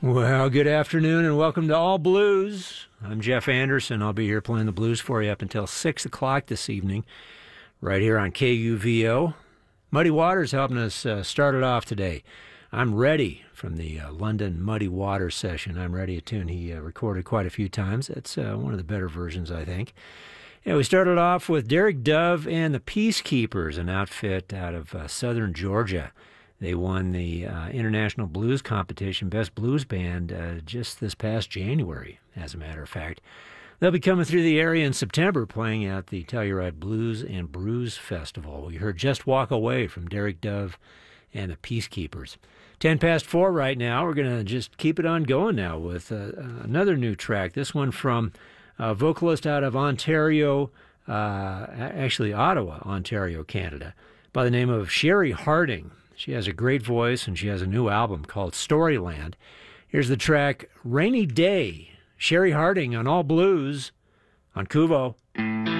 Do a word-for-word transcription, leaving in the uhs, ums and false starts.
Well, good afternoon and welcome to All Blues. I'm Jeff Anderson. I'll be here playing the blues for you up until six o'clock this evening, right here on K U V O. Muddy Waters helping us uh, start it off today. I'm Ready from the uh, London Muddy Waters session. I'm Ready, a tune he uh, recorded quite a few times. That's uh, one of the better versions, I think. Yeah, we started off with Derek Dove and the Peacekeepers, an outfit out of uh, southern Georgia. They won the uh, International Blues Competition Best Blues Band uh, just this past January, as a matter of fact. They'll be coming through the area in September, playing at the Telluride Blues and Brews Festival. We heard Just Walk Away from Derek Dove and the Peacekeepers. Ten past four right now. We're going to just keep it on going now with uh, another new track. This one from a vocalist out of Ontario, uh, actually Ottawa, Ontario, Canada, by the name of Sherry Harding. She has a great voice, and she has a new album called Storyland. Here's the track, Rainy Day. Sherry Harding on All Blues on Kuvo.